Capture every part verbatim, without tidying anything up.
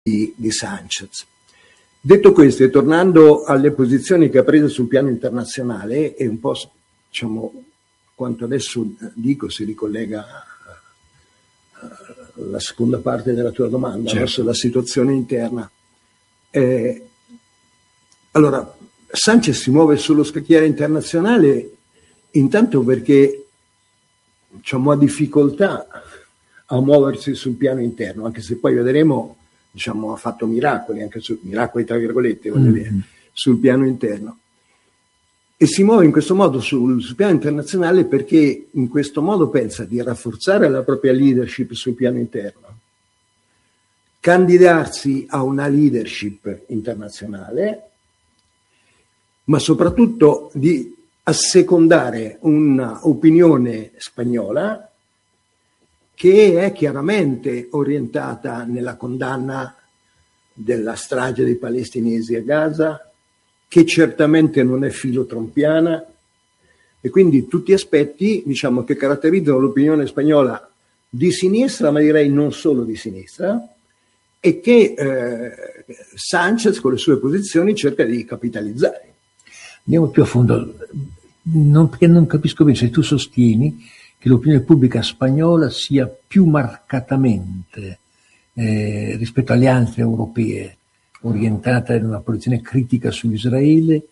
di, di Sánchez. Detto questo, e tornando alle posizioni che ha preso sul piano internazionale, e un po', diciamo, quanto adesso dico si ricollega alla seconda parte della tua domanda, certo, verso la situazione interna. Eh, allora, Sánchez si muove sullo scacchiere internazionale intanto perché, diciamo, ha difficoltà a muoversi sul piano interno, anche se poi vedremo, diciamo, ha fatto miracoli, anche su miracoli tra virgolette, voglio mm. dire, sul piano interno. E si muove in questo modo sul, sul piano internazionale perché in questo modo pensa di rafforzare la propria leadership sul piano interno, candidarsi a una leadership internazionale, ma soprattutto di assecondare un'opinione spagnola che è chiaramente orientata nella condanna della strage dei palestinesi a Gaza, che certamente non è filo-trumpiana, e quindi tutti aspetti, diciamo, che caratterizzano l'opinione spagnola di sinistra, ma direi non solo di sinistra, e che eh, Sánchez con le sue posizioni cerca di capitalizzare. Andiamo più a fondo, non, perché non capisco bene se tu sostieni che l'opinione pubblica spagnola sia più marcatamente eh, rispetto alle altre europee orientata in una posizione critica su Israele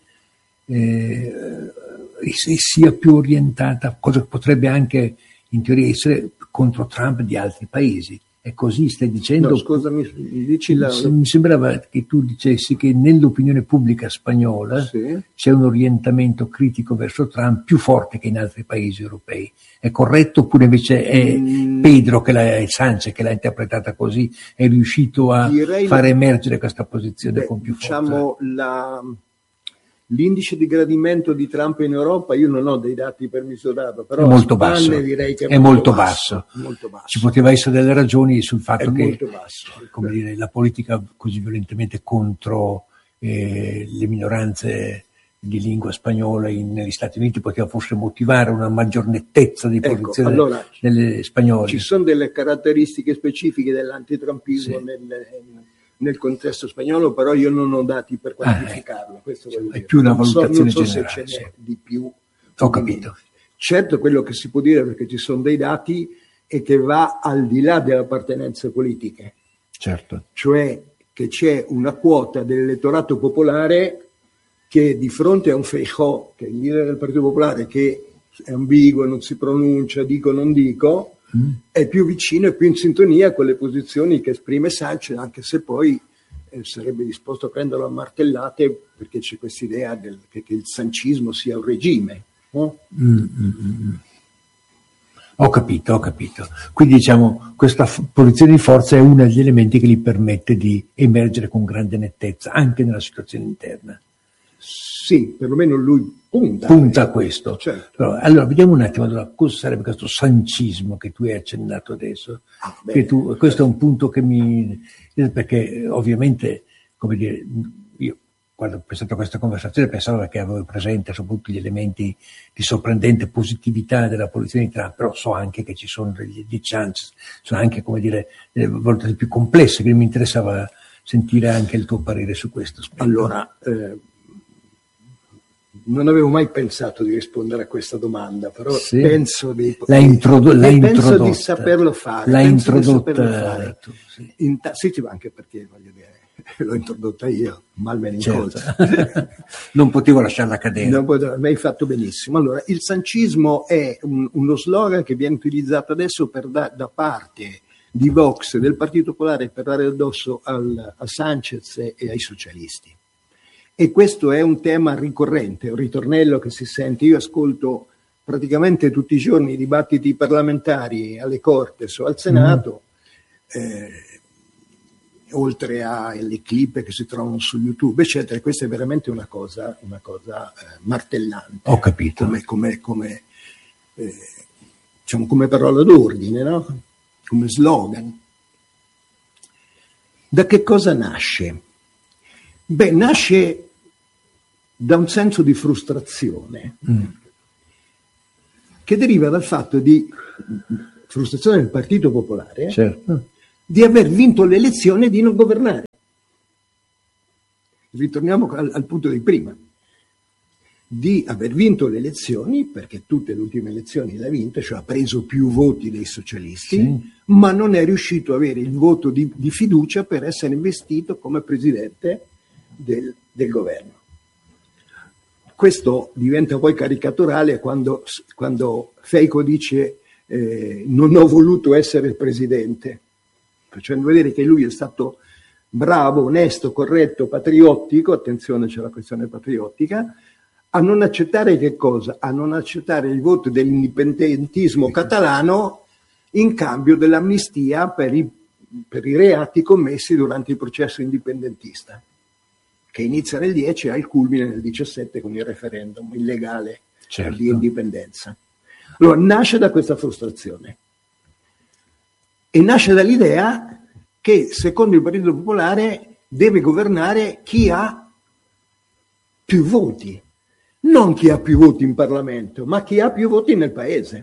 eh, e sia più orientata, cosa che potrebbe anche in teoria essere contro Trump di altri paesi. È così, stai dicendo? No, scusami, dici la... Mi sembrava che tu dicessi che nell'opinione pubblica spagnola sì. c'è un orientamento critico verso Trump più forte che in altri paesi europei. È corretto oppure invece è mm. Pedro che l'ha, Sánchez che l'ha interpretata così, è riuscito a Direi far la... emergere questa posizione beh, con più forza? Diciamo la... L'indice di gradimento di Trump in Europa, io non ho dei dati per misurarlo, però è molto basso, direi che è, è molto, molto, basso. Basso, molto basso. Ci poteva essere delle ragioni sul fatto è che basso. Come dire, la politica così violentemente contro eh, le minoranze di lingua spagnola in, negli Stati Uniti poteva forse motivare una maggior nettezza di posizione ecco, allora, delle spagnole. Ci sono delle caratteristiche specifiche dell'antitrampismo sì. nel, nel contesto spagnolo, però io non ho dati per quantificarlo. Ah, questo cioè, è dire. Più una valutazione non so, non so generale. Se ce n'è sì. di più. Ho capito. Certo, quello che si può dire, perché ci sono dei dati, è che va al di là delle appartenenze politiche. Certo. Cioè che c'è una quota dell'elettorato popolare che di fronte a un Feijóo, che è il leader del Partito Popolare, che è ambiguo, non si pronuncia, dico non dico, mm. è più vicino e più in sintonia con le posizioni che esprime Sánchez, anche se poi eh, sarebbe disposto a prenderlo a martellate, perché c'è questa idea del, che, che il sancismo sia un regime. No? Mm, mm, mm. Ho capito, ho capito. Quindi diciamo questa f- posizione di forza è uno degli elementi che gli permette di emergere con grande nettezza anche nella situazione interna. Sì, perlomeno lui punta, punta a questo. Certo. Però, allora, vediamo un attimo allora, cosa sarebbe questo sancismo che tu hai accennato adesso. Ah, che tu, questo è un punto che mi... perché ovviamente, come dire, io quando ho pensato a questa conversazione pensavo che avevo presente soprattutto gli elementi di sorprendente positività della posizione di Trump, però so anche che ci sono degli di chance, sono anche, come dire, delle volte più complesse, quindi mi interessava sentire anche il tuo parere su questo aspetto. Allora, eh, non avevo mai pensato di rispondere a questa domanda, però sì. penso di l'ha introdo- l'ha penso di saperlo fare. L'ha penso introdotta di saperlo fare. Tu, sì. In ta- sì, anche perché voglio dire, l'ho introdotta io, mal me ne certo. Non potevo lasciarla cadere. Non potevo, mi hai fatto benissimo. Allora, il sancismo è un, uno slogan che viene utilizzato adesso per da, da parte di Vox del Partito Popolare per dare addosso al, a Sánchez e, e ai socialisti. E questo è un tema ricorrente, un ritornello che si sente. Io ascolto praticamente tutti i giorni i dibattiti parlamentari alle Cortes o al Senato, mm. eh, oltre alle clip che si trovano su YouTube, eccetera. E questa è veramente una cosa, una cosa eh, martellante. Ho capito. Come, come, come, eh, diciamo, come parola d'ordine, no? Come slogan. Da che cosa nasce? Beh, nasce da un senso di frustrazione mm. che deriva dal fatto di frustrazione del Partito Popolare certo. di aver vinto le elezioni e di non governare. Ritorniamo al, al punto di prima. Di aver vinto le elezioni, perché tutte le ultime elezioni le ha vinte, cioè ha preso più voti dei socialisti, sì, ma non è riuscito ad avere il voto di, di fiducia per essere investito come presidente del, del governo. Questo diventa poi caricaturale quando, quando Fico dice eh, non ho voluto essere il presidente, facendo vedere che lui è stato bravo, onesto, corretto, patriottico, attenzione, c'è la questione patriottica, a non accettare che cosa? A non accettare il voto dell'indipendentismo catalano in cambio dell'amnistia per i, per i reati commessi durante il processo indipendentista, che inizia nel dieci e ha il culmine nel diciassette con il referendum illegale, certo, di indipendenza. Allora nasce da questa frustrazione e nasce dall'idea che secondo il Partito Popolare deve governare chi ha più voti. Non chi ha più voti in Parlamento, ma chi ha più voti nel Paese.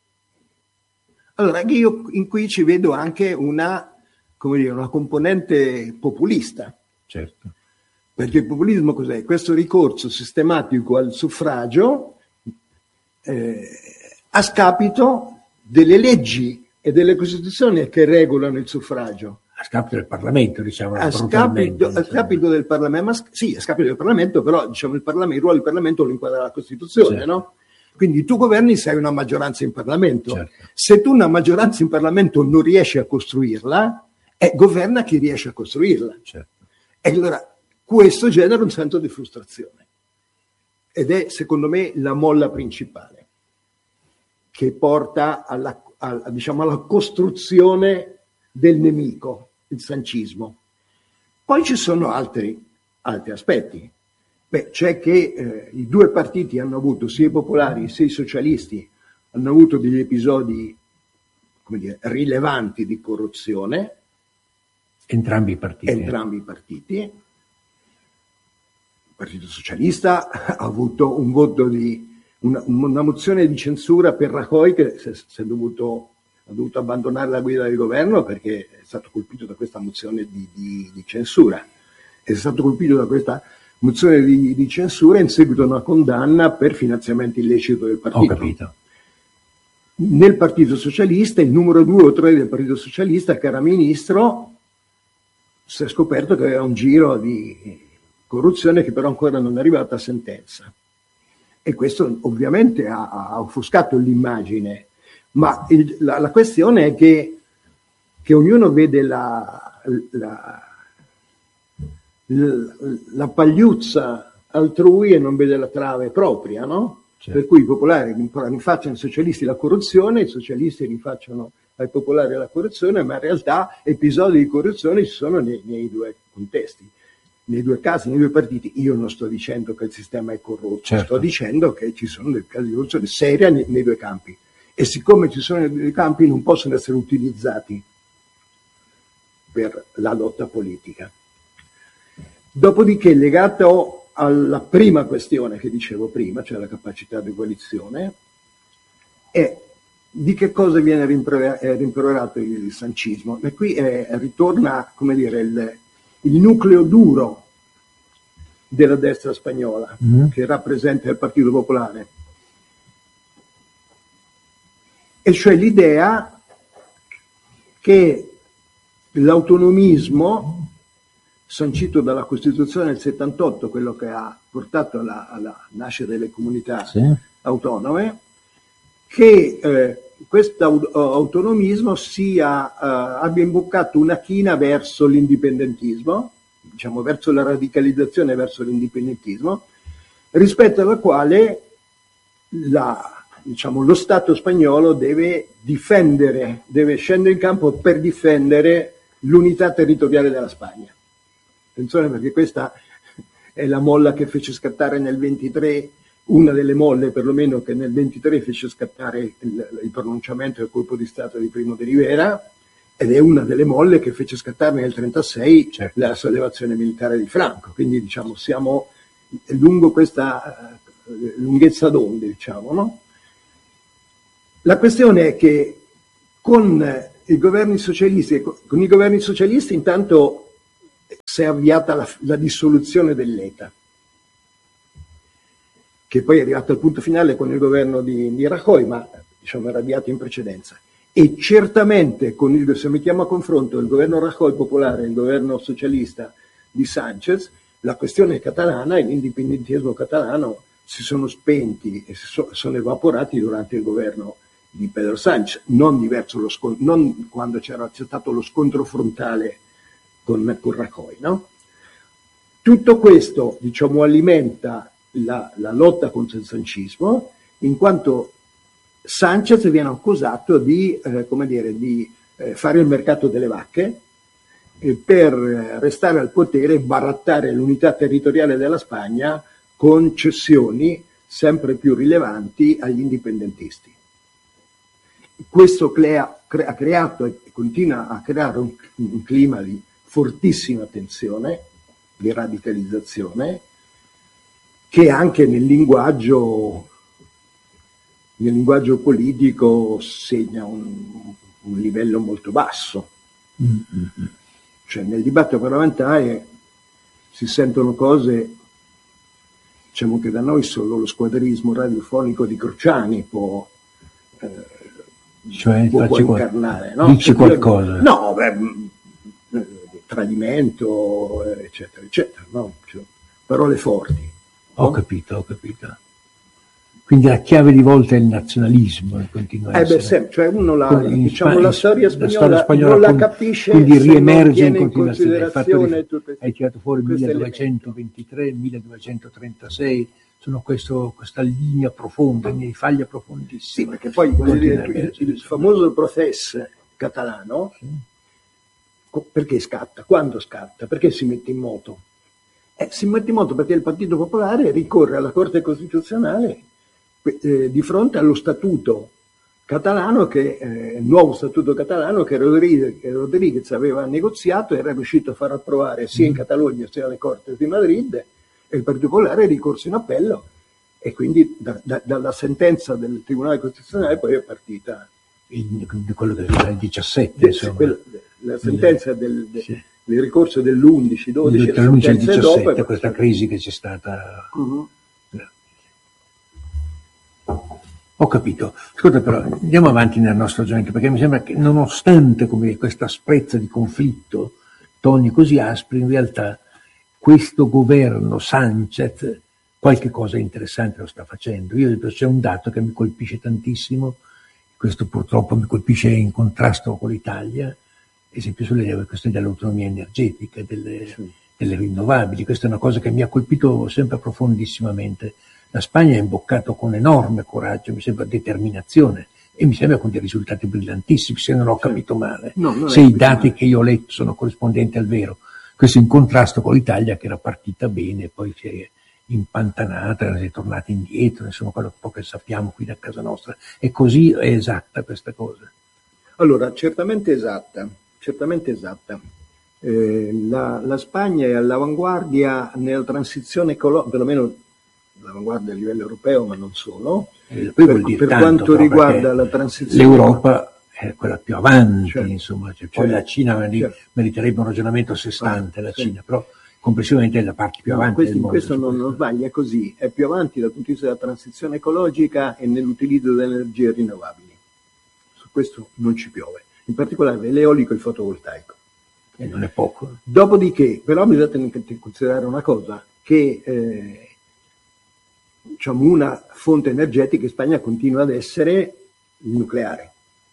Allora, io in qui ci vedo anche una, come dire, una componente populista. Certo. Perché il populismo cos'è? Questo ricorso sistematico al suffragio eh, a scapito delle leggi e delle costituzioni che regolano il suffragio. A scapito del Parlamento, diciamo. A scapito, a scapito del Parlamento, ma sì, a scapito del Parlamento, però diciamo il, Parlamento, il ruolo del Parlamento lo inquadra la Costituzione, certo, no? Quindi tu governi se hai una maggioranza in Parlamento. Certo. Se tu una maggioranza in Parlamento non riesci a costruirla, eh, governa chi riesce a costruirla. Certo. E allora questo genera un senso di frustrazione. Ed è, secondo me, la molla principale che porta alla, alla, diciamo, alla costruzione del nemico, il sancismo. Poi ci sono altri, altri aspetti. Beh, c'è che eh, i due partiti hanno avuto, sia i popolari sia i socialisti, hanno avuto degli episodi, come dire, rilevanti di corruzione. Entrambi i partiti. Entrambi i partiti. Il Partito Socialista ha avuto un voto di una, una mozione di censura per Rajoy che si è, si è dovuto ha dovuto abbandonare la guida del governo perché è stato colpito da questa mozione di, di, di censura. È stato colpito da questa mozione di, di censura in seguito a una condanna per finanziamento illecito del partito. Ho capito. Nel Partito Socialista, il numero due o tre del Partito Socialista, che era ministro, si è scoperto che aveva un giro di corruzione che però ancora non è arrivata a sentenza. E questo ovviamente ha, ha offuscato l'immagine. Ma il, la, la questione è che, che ognuno vede la, la, la, la pagliuzza altrui e non vede la trave propria, no? Certo. Per cui i popolari rinfacciano ai socialisti la corruzione, i socialisti rinfacciano ai popolari la corruzione, ma in realtà episodi di corruzione ci sono nei, nei due contesti, nei due casi, nei due partiti. Io non sto dicendo che il sistema è corrotto, certo, sto dicendo che ci sono dei casi di corruzione seria nei, nei due campi. E siccome ci sono dei campi non possono essere utilizzati per la lotta politica. Dopodiché, legato alla prima questione che dicevo prima, cioè la capacità di coalizione, è di che cosa viene rimproverato il sancismo. E qui è, ritorna, come dire, il, il nucleo duro della destra spagnola, mm. che rappresenta il Partito Popolare. E cioè l'idea che l'autonomismo sancito dalla Costituzione del settantotto, quello che ha portato alla, alla nascita delle comunità, sì, autonome, che eh, questo autonomismo sia, eh, abbia imboccato una china verso l'indipendentismo, diciamo verso la radicalizzazione, verso l'indipendentismo, rispetto alla quale la Diciamo, lo Stato spagnolo deve difendere, deve scendere in campo per difendere l'unità territoriale della Spagna. Attenzione, perché questa è la molla che fece scattare nel ventitré, una delle molle perlomeno che nel ventitré fece scattare il, il pronunciamento del colpo di Stato di Primo de Rivera, ed è una delle molle che fece scattare nel trentasei, certo, la sollevazione militare di Franco. Quindi diciamo siamo lungo questa uh, lunghezza d'onde, diciamo, no? La questione è che con i governi socialisti, con i governi socialisti intanto si è avviata la, la dissoluzione dell'E T A, che poi è arrivato al punto finale con il governo di, di Rajoy, ma diciamo era avviato in precedenza. E certamente, con il, se mettiamo a confronto il governo Rajoy popolare e il governo socialista di Sanchez, la questione catalana e l'indipendentismo catalano si sono spenti e si so, sono evaporati durante il governo di Pedro Sánchez, non diverso lo scontro, non quando c'era c'è stato lo scontro frontale con, con Rajoy, no? Tutto questo, diciamo, alimenta la, la lotta contro il sancismo, in quanto Sánchez viene accusato di, eh, come dire, di eh, fare il mercato delle vacche eh, per restare al potere e barattare l'unità territoriale della Spagna con cessioni sempre più rilevanti agli indipendentisti. Questo crea, crea, ha creato e continua a creare un, un clima di fortissima tensione, di radicalizzazione, che anche nel linguaggio nel linguaggio politico segna un, un livello molto basso. Mm-hmm. Cioè nel dibattito parlamentare si sentono cose, diciamo che da noi solo lo squadrismo radiofonico di Cruciani può, eh, cioè, può, può incarnare. No? Dici qualcosa. No, beh, tradimento, eccetera, eccetera. No? Cioè, parole forti. Ho no? capito, ho capito. Quindi la chiave di volta è il nazionalismo, continua a eh beh, sempre, cioè uno la, in, diciamo, la storia spagnola, la storia spagnola non la capisce, quindi riemerge in continuazione. In considerazione di, hai tirato fuori il millenovecentoventitré, millenovecentotrentasei, sono questo, questa linea profonda, di faglia profondissima. Sì, perché poi voglio dire, il, il famoso processo catalano, sì. Perché scatta? Quando scatta? Perché si mette in moto? Eh, si mette in moto perché il Partito Popolare ricorre alla Corte Costituzionale Eh, di fronte allo statuto catalano, che eh, il nuovo statuto catalano che Rodríguez, che Rodríguez aveva negoziato e era riuscito a far approvare sia in Catalogna sia alle Cortes di Madrid, e il Partito Popolare ricorse in appello, e quindi da, da, dalla sentenza del Tribunale Costituzionale poi è partita il, quello del diciassette, insomma. Quello, la sentenza del, del, sì. del ricorso dell'undici dodici e il diciassette, dopo, questa crisi che c'è stata. Uh-huh. Ho capito. Ascolta, però andiamo avanti nel nostro ragionamento, perché mi sembra che nonostante come questa asprezza di conflitto, toni così aspri, in realtà questo governo Sánchez qualche cosa interessante lo sta facendo. Io c'è un dato che mi colpisce tantissimo, questo purtroppo mi colpisce in contrasto con l'Italia, esempio sulle questioni dell'autonomia energetica, delle, sì. delle rinnovabili. Questa è una cosa che mi ha colpito sempre profondissimamente. La Spagna ha imboccato con enorme coraggio, mi sembra determinazione, e mi sembra con dei risultati brillantissimi, se non ho capito male. No, se i dati male. Che io ho letto sono corrispondenti al vero. Questo in contrasto con l'Italia, che era partita bene, poi si è impantanata, si è tornata indietro, insomma quello un po' che sappiamo qui da casa nostra. E così è esatta questa cosa? Allora, certamente esatta, certamente esatta. Eh, la, la Spagna è all'avanguardia nella transizione ecologica, perlomeno all'avanguardia a livello europeo, ma non solo, eh, per, per quanto riguarda la transizione. L'Europa è quella più avanti, certo. insomma, cioè, poi certo. la Cina certo. meriterebbe un ragionamento a sé stante, la Cina, sì. però complessivamente è la parte più avanti. No, questo, del mondo, questo non, non sbaglia, è così, è più avanti dal punto di vista della transizione ecologica e nell'utilizzo delle energie rinnovabili. Su questo non ci piove, in particolare l'eolico e il fotovoltaico. E non è poco. Dopodiché, però bisogna considerare una cosa, che eh, diciamo una fonte energetica in Spagna continua ad essere il nucleare.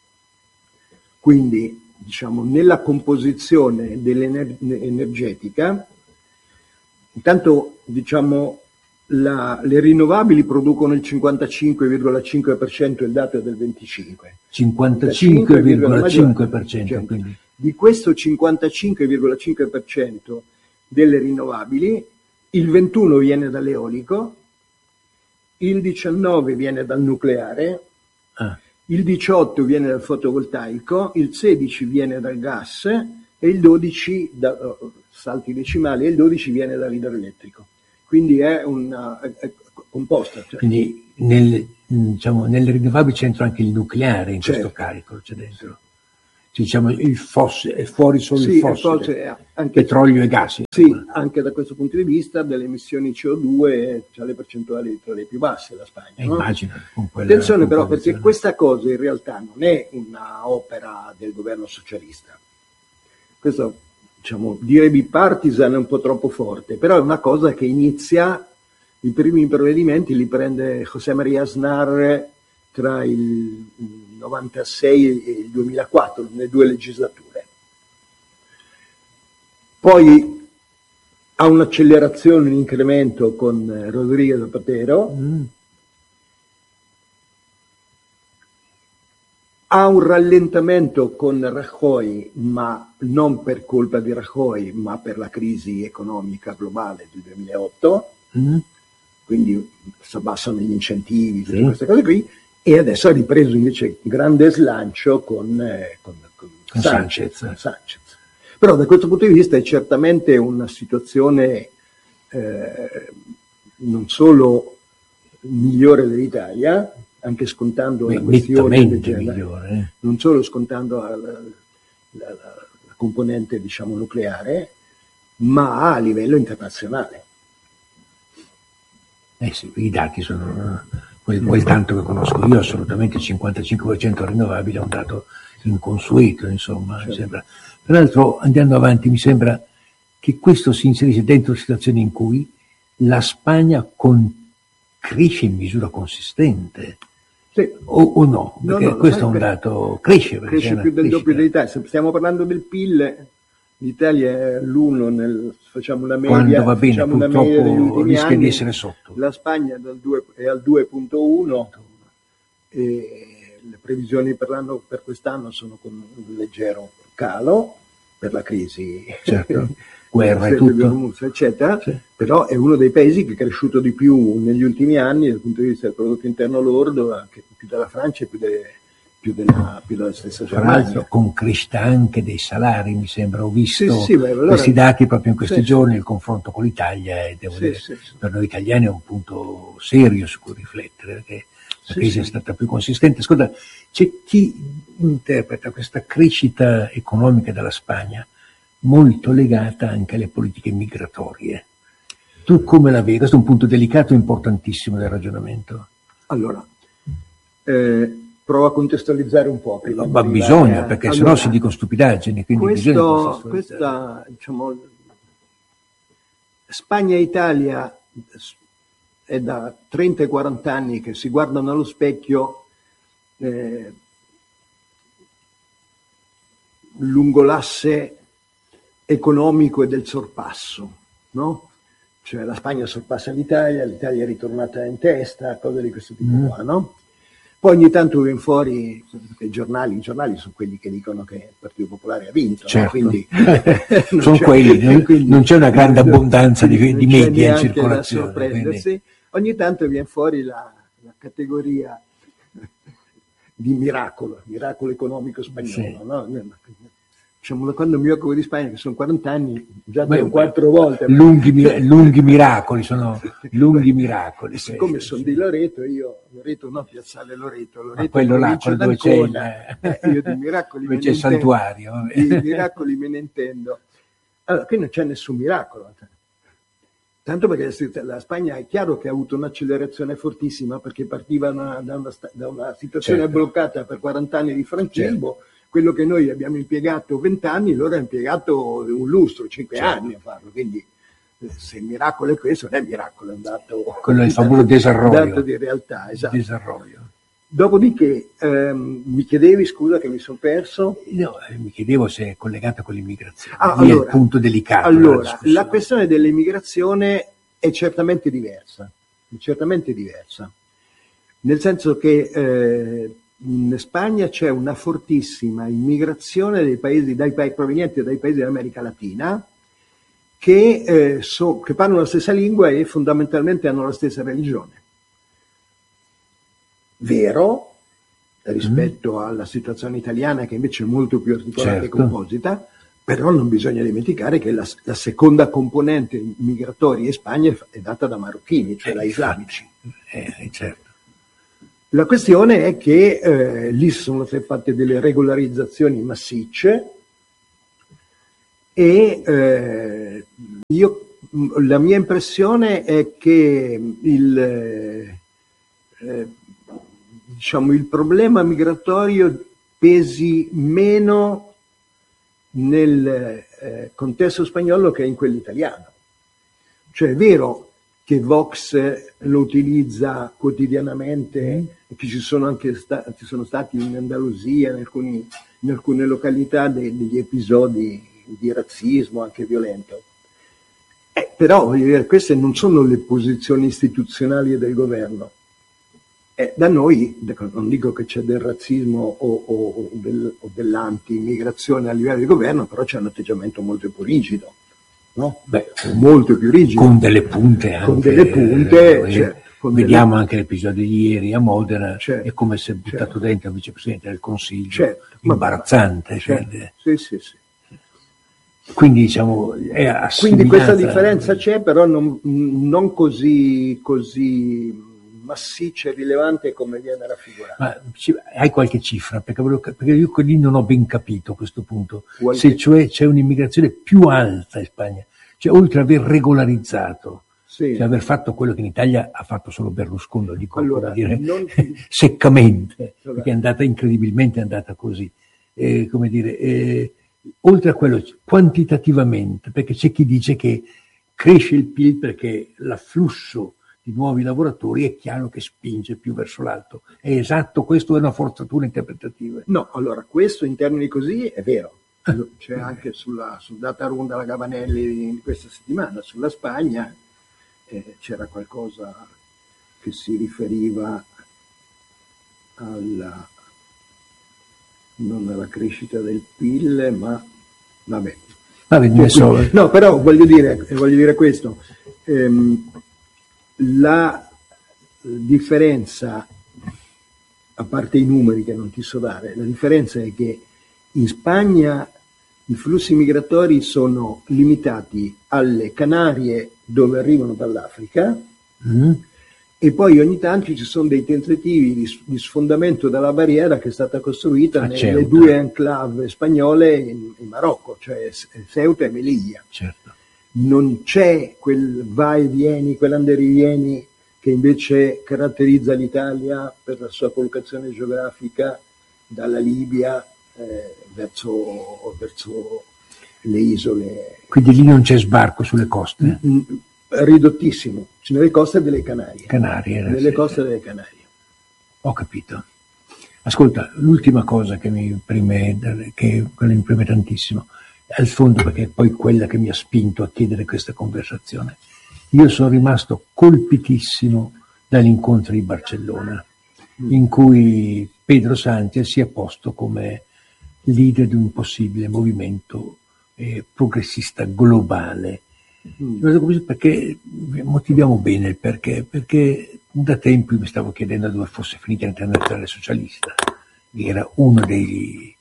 Quindi, diciamo, nella composizione dell'energetica, intanto, diciamo, la, le rinnovabili producono il cinquantacinque virgola cinque per cento, il dato è del venticinque. cinquantacinque virgola cinque per cento, quindi. Di questo cinquantacinque virgola cinque per cento delle rinnovabili, il ventuno viene dall'eolico, il diciannove viene dal nucleare, ah. il diciotto viene dal fotovoltaico, il sedici viene dal gas e il dodici, da, salti decimali, e il dodici viene dall'idroelettrico. Quindi è una è, è composta. Cioè. Quindi nel, diciamo, nelle rinnovabili c'entra anche il nucleare in certo. questo carico, c'è dentro. diciamo il fossile, è fuori solo sì, il fossile, fossile, anche, petrolio e gas. Sì, anche da questo punto di vista delle emissioni C O due c'ha le percentuali tra le più basse la Spagna. Eh, no? Immagino, con quella Attenzione però, perché questa cosa in realtà non è una opera del governo socialista. Questo, diciamo, dire bipartisan è un po' troppo forte, però è una cosa che inizia, i primi provvedimenti li prende José María Aznar tra il novantasei e il duemilaquattro, nelle due legislature. Poi ha un'accelerazione, un incremento con Rodríguez Zapatero, mm. ha un rallentamento con Rajoy, ma non per colpa di Rajoy, ma per la crisi economica globale del duemilaotto, mm. quindi si abbassano gli incentivi, tutte sì. queste cose qui, e adesso ha ripreso invece grande slancio con, eh, con, con, con Sánchez, Sánchez. Sánchez. Però da questo punto di vista è certamente una situazione eh, non solo migliore dell'Italia, anche scontando Beh, la questione del genere, migliore, eh. non solo scontando la, la, la, la componente diciamo nucleare, ma a livello internazionale. Eh sì, i dati sono quel, quel tanto che conosco io, assolutamente il cinquantacinque per cento rinnovabile è un dato inconsueto, insomma. Certo. Mi sembra. Peraltro, andando avanti, mi sembra che questo si inserisce dentro situazioni in cui la Spagna con, cresce in misura consistente. Sì. O, o no? Perché no, no, questo è un dato, cresce. Cresce più del doppio dell'Italia. Se stiamo parlando del P I L, l'Italia è l'uno, nel, facciamo una media, quando va bene, facciamo una media degli ultimi rischia anni, di essere sotto. La Spagna è, dal due, è al due virgola uno e le previsioni per, l'anno, per quest'anno sono con un leggero calo per la crisi, certo. Guerra e tutto, eccetera, sì. Però è uno dei paesi che è cresciuto di più negli ultimi anni dal punto di vista del prodotto interno lordo, anche più della Francia e più, de, più, della, più della stessa Germania. Con crescita anche dei salari, mi sembra, ho visto sì, sì, beh, allora, questi dati proprio in questi sì, giorni, sì. Il confronto con l'Italia, e devo sì, dire, sì, sì. per noi italiani è un punto serio su cui riflettere, perché la crisi sì, è stata più consistente. Ascolta, c'è chi interpreta questa crescita economica della Spagna molto legata anche alle politiche migratorie. Tu come la vedi? Questo è un punto delicato e importantissimo del ragionamento. Allora, eh, provo a contestualizzare un po'. No, ma bisogna, a... perché allora, sennò si dicono stupidaggini, quindi questo, bisogna questa, diciamo, Spagna e Italia è da trenta e quaranta anni che si guardano allo specchio eh, lungo l'asse economico e del sorpasso, no? Cioè la Spagna sorpassa l'Italia, l'Italia è ritornata in testa, cose di questo tipo mm. qua, no? Poi ogni tanto viene fuori i giornali, i giornali sono quelli che dicono che il Partito Popolare ha vinto, certo. no? Quindi sono quelli, non, quindi, non c'è una grande abbondanza di, di media in circolazione. Da sorprendersi. Quindi... Ogni tanto viene fuori la, la categoria di miracolo, miracolo economico spagnolo, sì. no? Diciamo, da quando mi occupo di Spagna, che sono quaranta anni, già beh, quattro volte. Lunghi, ma... lunghi miracoli, sono lunghi miracoli. Siccome sì, sono sì. di Loreto, io, Loreto no, Piazzale Loreto, Loreto ma quello là, quello dove c'è il, eh, io di miracoli dove c'è il santuario. Di miracoli me ne intendo. Allora, qui non c'è nessun miracolo. Tanto perché la Spagna è chiaro che ha avuto un'accelerazione fortissima, perché partiva una, da, una, da una situazione certo. bloccata per quaranta anni di franquismo. Certo. Quello che noi abbiamo impiegato vent'anni, loro hanno impiegato un lustro, cinque certo. anni a farlo. Quindi se il miracolo è questo, non è miracolo, è un dato, quello è il famoso desarrollo. dato di realtà. Esatto. Desarrollo. Dopodiché ehm, mi chiedevi, scusa che mi sono perso. No, mi chiedevo se è collegata con l'immigrazione. Ah, Lì allora, è il punto delicato. Allora, la questione dell'immigrazione è certamente diversa, è certamente diversa. Nel senso che eh, in Spagna c'è una fortissima immigrazione dei paesi, dai paesi provenienti dai paesi dell'America Latina che, eh, so, che parlano la stessa lingua e fondamentalmente hanno la stessa religione. Vero, rispetto mm. alla situazione italiana che invece è molto più articolata certo. e composita, però non bisogna dimenticare che la, la seconda componente migratoria in Spagna è data da marocchini, cioè eh, da islamici. Eh, certo. La questione è che eh, lì sono state fatte delle regolarizzazioni massicce e eh, io, la mia impressione è che il, eh, diciamo, il problema migratorio pesi meno nel eh, contesto spagnolo che in quello italiano. Cioè è vero che Vox lo utilizza quotidianamente e che ci sono anche sta- ci sono stati in Andalusia, in, alcuni, in alcune località, de- degli episodi di razzismo anche violento. Eh, però voglio dire, queste non sono le posizioni istituzionali del governo. Eh, da noi, non dico che c'è del razzismo o, o, o, del, o dell'anti-immigrazione a livello di governo, però c'è un atteggiamento molto più rigido. No? Beh, molto più rigido. Con delle punte anche. Con delle punte. Eh, cioè, con vediamo delle... anche l'episodio di ieri a Modena, certo, è come se buttato certo. dentro il vicepresidente del Consiglio, certo, imbarazzante. Certo. Cioè, sì, sì, sì. Quindi diciamo è assimilata... Quindi questa differenza c'è, però non, non così, così massiccia e rilevante come viene raffigurata. Ma hai qualche cifra? Perché, volevo, perché io lì non ho ben capito a questo punto. Qualche... Se cioè c'è un'immigrazione più alta in Spagna, cioè oltre ad aver regolarizzato, sì. cioè aver fatto quello che in Italia ha fatto solo Berlusconi, lo dico allora, dire, non... seccamente, allora. Perché è andata incredibilmente, è andata così. Eh, come dire, eh, oltre a quello, quantitativamente, perché c'è chi dice che cresce il P I L perché l'afflusso di nuovi lavoratori è chiaro che spinge più verso l'alto. È esatto questo, è una forzatura interpretativa? No, allora questo in termini così è vero. C'è anche sulla sul data room della Gabanelli di questa settimana, sulla Spagna eh, c'era qualcosa che si riferiva alla non alla crescita del P I L, ma vabbè. vabbè cioè, so. quindi, no, però voglio dire, voglio dire questo. Ehm, la differenza, a parte i numeri che non ti so dare, la differenza è che in Spagna i flussi migratori sono limitati alle Canarie dove arrivano dall'Africa mm. e poi ogni tanto ci sono dei tentativi di, di sfondamento della barriera che è stata costruita ah, nelle Ceuta. due enclave spagnole in, in Marocco, cioè Ceuta e Melilla. Certo. Non c'è quel vai e vieni, quell'anderivieni che invece caratterizza l'Italia per la sua collocazione geografica dalla Libia eh, verso, verso le isole. Quindi lì non c'è sbarco sulle coste? Mm, ridottissimo, nelle coste delle Canarie. Canarie nelle sì, coste sì. delle Canarie. Ho capito. Ascolta, l'ultima cosa che mi preme, che quella mi preme tantissimo, al fondo perché è poi quella che mi ha spinto a chiedere questa conversazione. Io sono rimasto colpitissimo dall'incontro di Barcellona, mm. in cui Pedro Sánchez si è posto come leader di un possibile movimento eh, progressista globale. Mm. Perché motiviamo bene il perché, perché da tempo mi stavo chiedendo dove fosse finita l'Internazionale Socialista, che era uno dei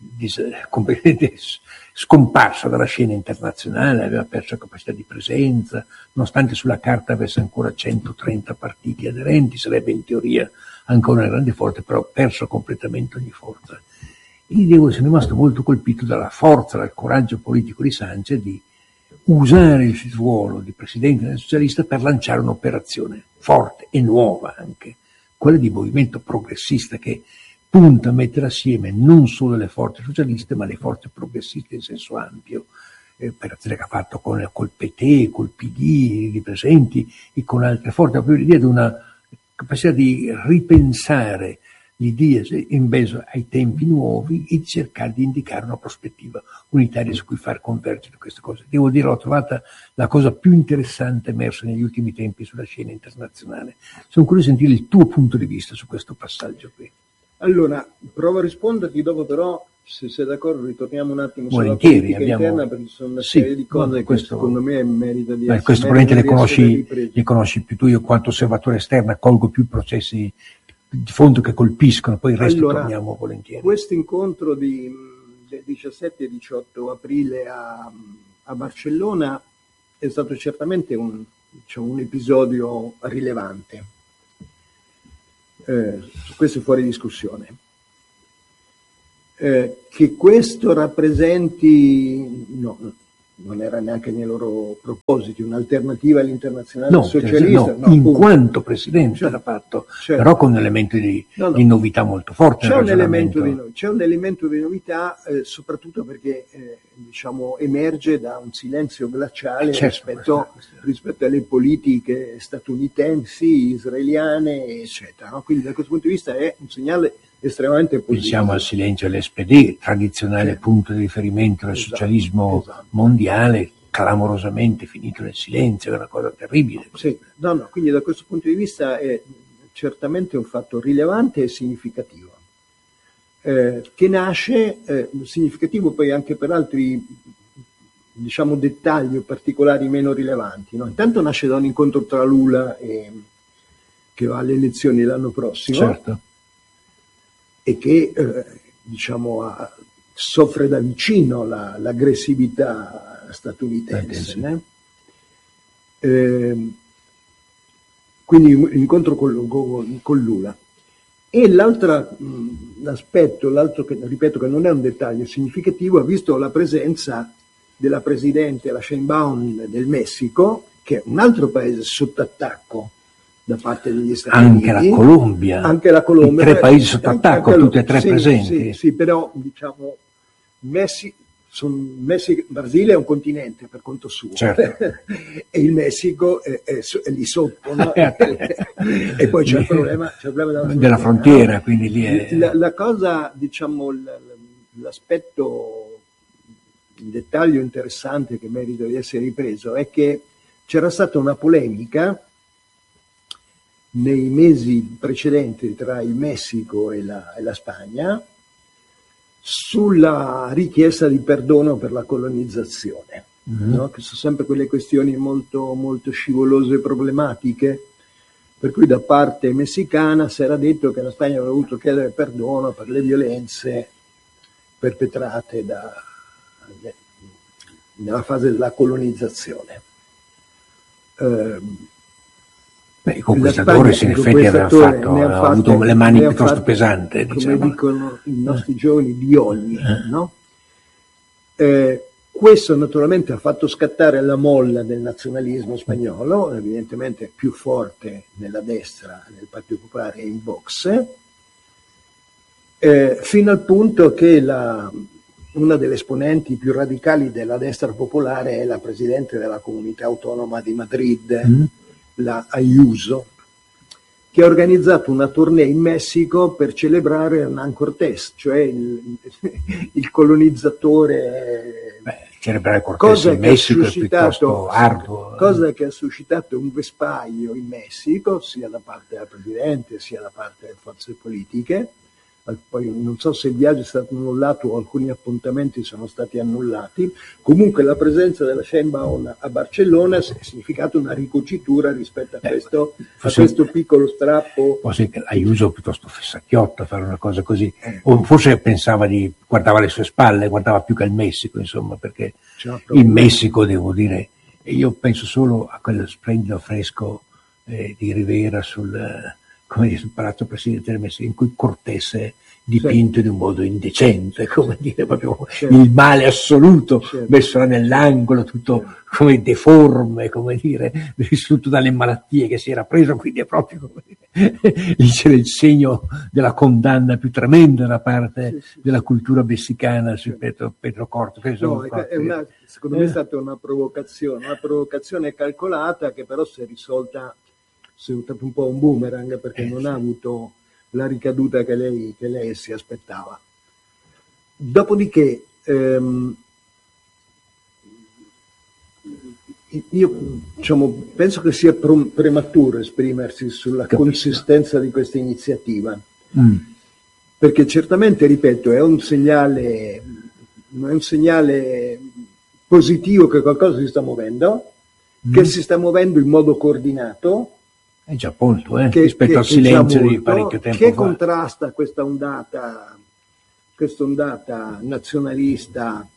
scomparso dalla scena internazionale, aveva perso capacità di presenza, nonostante sulla carta avesse ancora centotrenta partiti aderenti, sarebbe in teoria ancora una grande forza, però ha perso completamente ogni forza. E devo essere rimasto molto colpito dalla forza, dal coraggio politico di Sánchez di usare il ruolo di presidente socialista per lanciare un'operazione forte e nuova anche, quella di movimento progressista che punta a mettere assieme non solo le forze socialiste ma le forze progressiste in senso ampio, eh, operazione che ha fatto con, col P T, col P D, di presenti e con altre forze, proprio l'idea di una capacità di ripensare l'idea in base ai tempi nuovi e di cercare di indicare una prospettiva unitaria su cui far convergere queste cose. Devo dire, l'ho trovata la cosa più interessante emersa negli ultimi tempi sulla scena internazionale. Sono curioso di sentire il tuo punto di vista su questo passaggio qui. Allora, provo a risponderti, dopo però, se sei d'accordo, ritorniamo un attimo sulla Volentieri, politica abbiamo... interna, perché ci sono una sì, serie di cose che questo... secondo me merita di essere. Questo probabilmente le conosci, le conosci più tu, io quanto osservatore esterno colgo più i processi di fondo che colpiscono, poi il resto allora, torniamo volentieri. Questo incontro di, del diciassette e diciotto aprile a, a Barcellona è stato certamente un, diciamo, un episodio rilevante. eh, questo è fuori discussione. Eh, che questo rappresenti, no, non era neanche nei loro propositi, un'alternativa all'internazionale no, socialista. No, no, in punto. Quanto presidente Cioè, l'ha fatto, cioè, però con un elemento di, no, no. di novità molto forte. C'è un, elemento di, c'è un elemento di novità, eh, soprattutto perché eh, diciamo, emerge da un silenzio glaciale, eh, certo, rispetto, questa, questa. rispetto alle politiche statunitensi, israeliane, eccetera. No? Quindi da questo punto di vista è un segnale estremamente positivo. Pensiamo al silenzio dell'S P D, tradizionale sì. punto di riferimento del esatto, socialismo esatto. mondiale, clamorosamente finito nel silenzio, è una cosa terribile. Sì, no, no, quindi da questo punto di vista è certamente un fatto rilevante e significativo, eh, che nasce, eh, significativo poi anche per altri, diciamo, dettagli o particolari meno rilevanti. No? Intanto nasce da un incontro tra Lula e che va alle elezioni l'anno prossimo. Certo. E che eh, diciamo ha, soffre da vicino la, l'aggressività statunitense. Eh, né? eh, quindi l'incontro con, con, con Lula. E l'altro aspetto, l'altro che ripeto che non è un dettaglio significativo, ha visto la presenza della presidente la Sheinbaum del Messico, che è un altro paese sotto attacco da parte degli Stati anche Uniti, la Colombia, anche la Colombia, i tre paesi sotto attacco, tutti e tre sì, presenti. Sì, sì, però diciamo Messi, son, Messi, Brasile è un continente per conto suo, certo. e il Messico è, è, è lì sotto, no? E poi c'è il problema, c'è il problema della frontiera, della frontiera no? Quindi lì è... la, la cosa, diciamo, l'aspetto, il dettaglio interessante che merita di essere ripreso è che c'era stata una polemica nei mesi precedenti tra il Messico e la, e la Spagna sulla richiesta di perdono per la colonizzazione, mm-hmm. no? Che sono sempre quelle questioni molto, molto scivolose e problematiche, per cui da parte messicana si era detto che la Spagna aveva dovuto chiedere perdono per le violenze perpetrate da, nella fase della colonizzazione. Eh, Beh, i conquistatori in effetti avevano fatto, avevano avuto le mani piuttosto fatto, pesanti, come diciamo. dicono i nostri giovani, di ogni, eh. no? Eh, questo naturalmente ha fatto scattare la molla del nazionalismo spagnolo, evidentemente più forte nella destra, nel Partito Popolare e in Vox, eh, fino al punto che la, una delle esponenti più radicali della destra popolare è la presidente della comunità autonoma di Madrid, mm. la Ayuso, che ha organizzato una tournée in Messico per celebrare Hernán Cortés, cioè il, il colonizzatore. Beh, celebrare Cortés in Messico è piuttosto arduo. Cosa che ha suscitato un vespaglio in Messico, sia da parte del presidente sia da parte delle forze politiche. Poi non so se il viaggio è stato annullato o alcuni appuntamenti sono stati annullati. Comunque la presenza della Sheinbaum a Barcellona ha significato una ricucitura rispetto a questo, eh, a questo piccolo strappo. Forse Ayuso piuttosto fessacchiotta a fare una cosa così, eh. o forse pensava di, guardava le sue spalle, guardava più che al Messico, insomma, perché il Messico, devo dire, io penso solo a quel splendido affresco eh, di Rivera sul... come dire, sul palazzo presidente del Messico, in cui Cortés è dipinto sì. in un modo indecente, come dire, proprio sì. il male assoluto, sì. messo là nell'angolo, tutto sì. come deforme, come dire, distrutto dalle malattie che si era preso, quindi è proprio, come dire, lì c'era il segno della condanna più tremenda da parte sì, sì, della cultura messicana su sì. Pedro, Pedro Cortés. No, è una, secondo eh. me è stata una provocazione, una provocazione calcolata che però si è risolta è stato un po' un boomerang perché eh, non ha avuto la ricaduta che lei, che lei si aspettava. Dopodiché ehm, io diciamo, penso che sia prematuro esprimersi sulla Capito. consistenza di questa iniziativa, mm. perché certamente, ripeto, è un segnale, è un segnale positivo che qualcosa si sta muovendo, mm. che si sta muovendo in modo coordinato. È già molto, eh, che, rispetto che, al silenzio molto, di parecchio tempo che fa. contrasta questa ondata, questa ondata nazionalista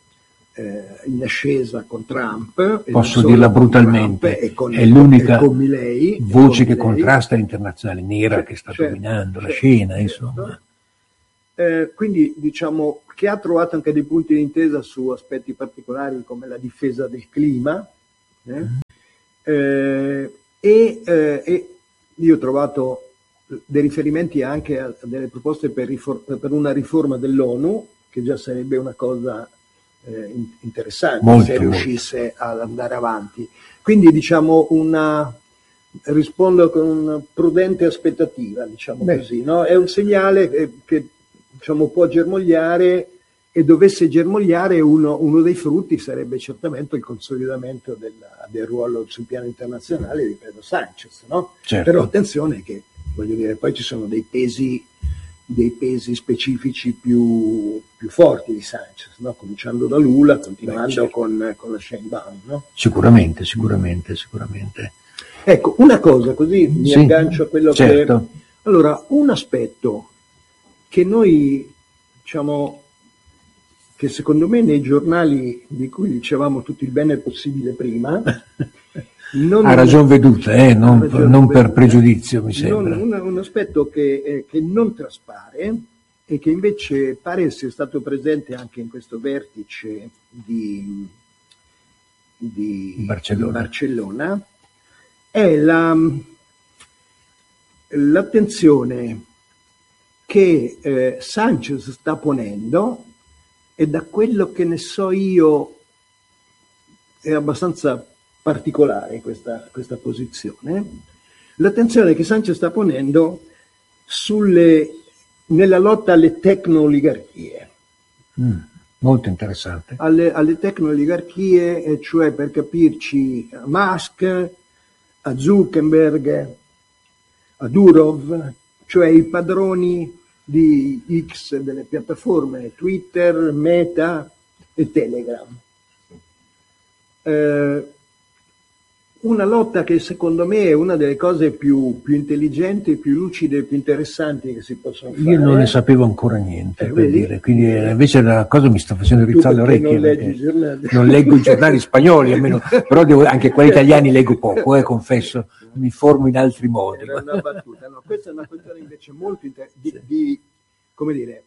eh, in ascesa con Trump. Posso dirla brutalmente, e con, è l'unica e con Milei, voce con che Milei. contrasta l'internazionale nera certo, che sta certo, dominando certo, la scena, certo. insomma. Eh, quindi diciamo che ha trovato anche dei punti di intesa su aspetti particolari come la difesa del clima eh? Mm. Eh, e, eh, e io ho trovato dei riferimenti anche a delle proposte per, rifor- per una riforma dell'ONU, che già sarebbe una cosa eh, interessante molto, se riuscisse molto. ad andare avanti. Quindi diciamo una rispondo con una prudente aspettativa, diciamo Beh. così, no? È un segnale che, che diciamo può germogliare, e dovesse germogliare uno, uno dei frutti sarebbe certamente il consolidamento della, del ruolo sul piano internazionale di Pedro Sánchez, no? Certo. Però attenzione che, voglio dire, poi ci sono dei pesi, dei pesi specifici più, più forti di Sánchez, no? Cominciando da Lula, continuando certo. con, con la Sheinbaum, no? Sicuramente, sicuramente, sicuramente. Ecco, una cosa, così mi sì, aggancio a quello certo. che... Allora, un aspetto che noi, diciamo, che secondo me nei giornali di cui dicevamo tutto il bene possibile prima... Non, ha ragione veduta, eh, non, ragione non veduta, per pregiudizio, mi sembra. Non, un, un aspetto che, eh, che non traspare e che invece pare essere stato presente anche in questo vertice di, di, Barcellona. di Barcellona è la, l'attenzione che eh, Sánchez sta ponendo, e da quello che ne so io è abbastanza particolare questa, questa posizione, l'attenzione che Sánchez sta ponendo sulle, nella lotta alle tecno-oligarchie. Mm, molto interessante. Alle, alle tecno-oligarchie, e cioè, per capirci, a Musk, a Zuckerberg, a Durov, cioè i padroni di X, delle piattaforme Twitter, Meta e Telegram. Eh, una lotta che secondo me è una delle cose più, più intelligenti, più lucide, più interessanti che si possono fare. Io non ne sapevo ancora niente, eh, per vedi? dire, quindi eh, invece la cosa mi sta facendo rizzare le orecchie. Non leggi i giornali. Non leggo i giornali spagnoli, almeno, però devo, anche quelli italiani leggo poco, eh, confesso, mi informo in altri modi. Era una battuta. No, questa è una questione invece molto interessante, di, di, come dire,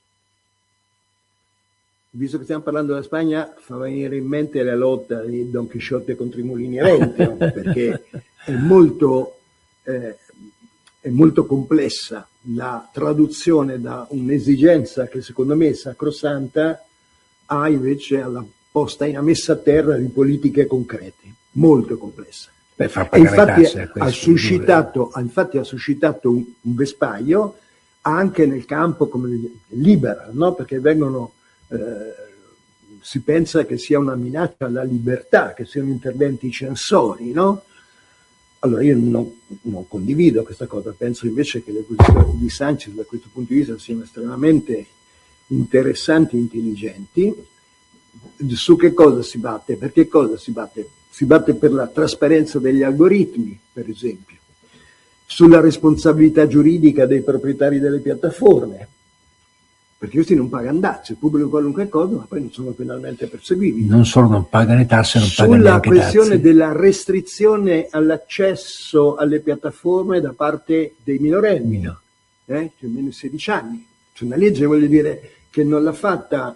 visto che stiamo parlando della Spagna, fa venire in mente la lotta di Don Chisciotte contro i mulini a vento, perché è molto, eh, è molto complessa la traduzione da un'esigenza che secondo me è sacrosanta a invece alla posta in messa a terra di politiche concrete, molto complessa. Per far e infatti, tasse, ha suscitato, infatti ha suscitato un, un vespaio anche nel campo come liberal, no? Perché vengono Eh, si pensa che sia una minaccia alla libertà, che siano interventi censori, no? Allora io non, non condivido questa cosa, penso invece che le posizioni di Sánchez da questo punto di vista siano estremamente interessanti e intelligenti. Su che cosa si batte? Per che cosa si batte? Si batte per la trasparenza degli algoritmi, per esempio, sulla responsabilità giuridica dei proprietari delle piattaforme, perché questi non pagano tasse, pubblicano qualunque cosa, ma poi non sono penalmente perseguibili. Non solo non pagano le tasse, non pagano neanche tasse. Sulla questione tasse. della restrizione all'accesso alle piattaforme da parte dei minorenni, no. eh, cioè meno di sedici anni. C'è una legge, voglio dire, che non l'ha fatta,